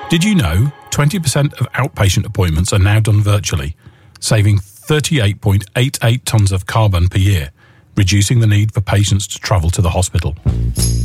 Did you know 20% of outpatient appointments are now done virtually, saving 38.88 tonnes of carbon per year, reducing the need for patients to travel to the hospital?